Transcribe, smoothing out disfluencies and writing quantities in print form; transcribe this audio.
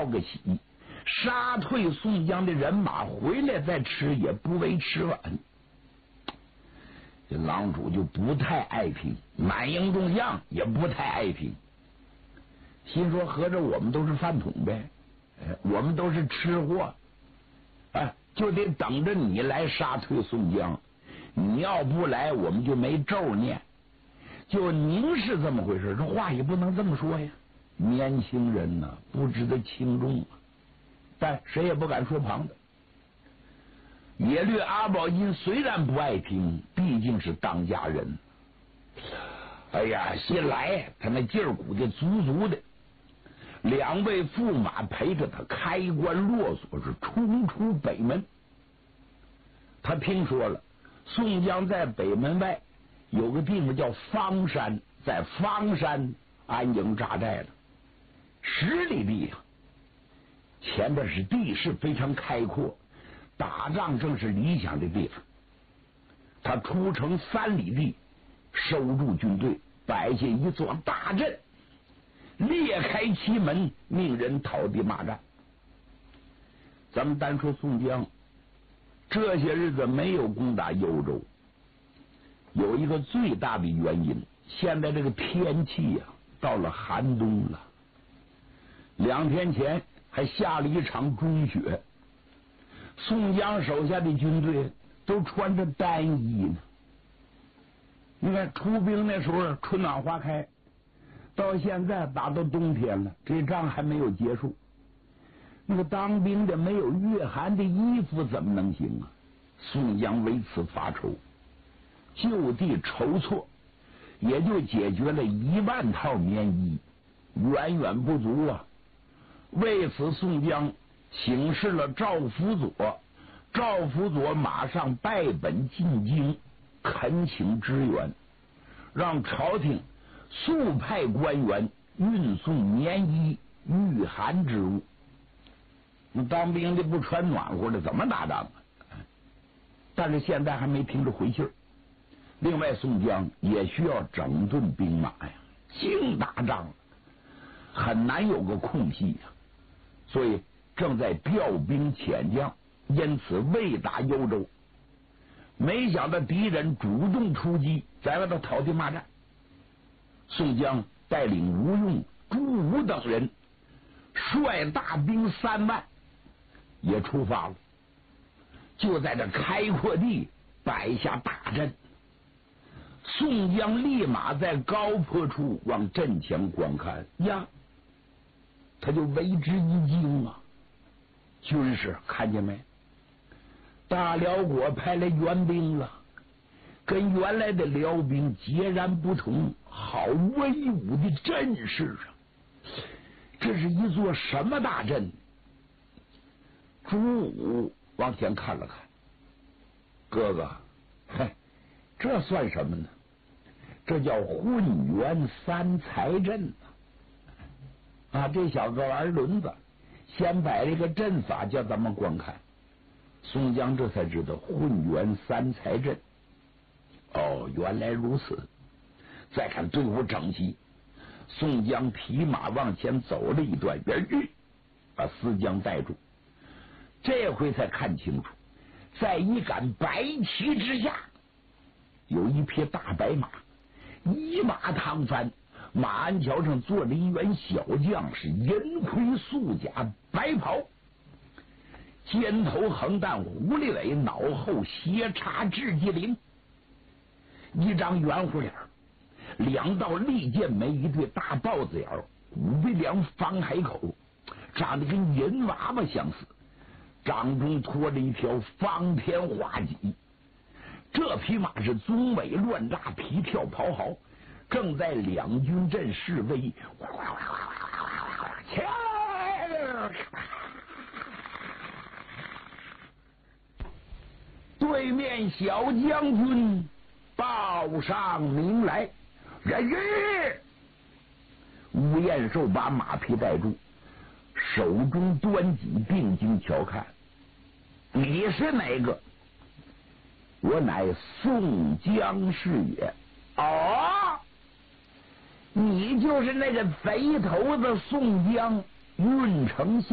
个喜，杀退宋江的人马回来再吃也不为迟晚。这郎主就不太爱听，满营众将也不太爱听，心说合着我们都是饭桶呗，我们都是吃货，就得等着你来杀退宋江，你要不来我们就没咒念。就您是这么回事，这话也不能这么说呀。年轻人呢，不知得轻重啊，但谁也不敢说旁的。耶律阿保机虽然不爱听，毕竟是当家人。哎呀，新来他那劲儿鼓的足足的，两位驸马陪着他开关落锁，是冲出北门。他听说了，宋江在北门外有个地方叫方山，在方山安营扎寨了，10里地啊，前边是地势非常开阔，打仗正是理想的地方。他出城3里地，收住军队，摆下一座大阵，裂开其门，命人讨敌骂战。咱们单说宋江，这些日子没有攻打幽州，有一个最大的原因，现在这个天气呀，到了寒冬了。2天前还下了一场中雪，宋江手下的军队都穿着单衣呢。你看出兵那时候春暖花开，到现在打到冬天了，这仗还没有结束。那个当兵的没有御寒的衣服怎么能行啊？宋江为此发愁，就地筹措，也就解决了1万套棉衣，远远不足啊。为此宋江请示了赵辅佐，赵辅佐马上拜本进京，恳请支援，让朝廷速派官员运送棉衣御寒之物。当兵的不穿暖和的怎么打仗啊？但是现在还没听着回信儿。另外宋江也需要整顿兵马呀，净打仗很难有个空隙呀，所以正在调兵遣将，因此未打幽州。没想到敌人主动出击，在外头讨敌骂战。宋江带领吴用、朱武等人，率大兵3万也出发了，就在这开阔地摆下大阵。宋江立马在高坡处往阵前观看呀，他就为之一惊啊！军士看见没？大辽国派来援兵了，跟原来的辽兵截然不同，好威武的阵势啊！这是一座什么大阵？朱武往前看了看，哥哥，这算什么呢？这叫混元3才阵啊！这小子玩轮子，先摆了一个阵法叫咱们观看。宋江这才知道混元3才阵。哦，原来如此。再看队伍整齐，宋江提马往前走了一段远距，把思江带住。这回才看清楚，在一杆白旗之下，有一匹大白马，一马趟翻，马鞍桥上坐着一员小将，是银盔素甲白袍，肩头横担狐狸尾，脑后斜插雉鸡翎，一张圆乎脸，2道利剑眉，一对大豹子眼，5两方海口，长得跟银娃娃相似，掌中拖着一条方天画戟。这匹马是鬃尾乱炸，皮跳袍豪，正在两军阵示威。对面小将军报上名来，人日。吴彦寿把马匹带住，手中端戟，定睛瞧看。你是哪个？我乃宋江是也。哦，你就是那个贼头子宋江，郓丞相。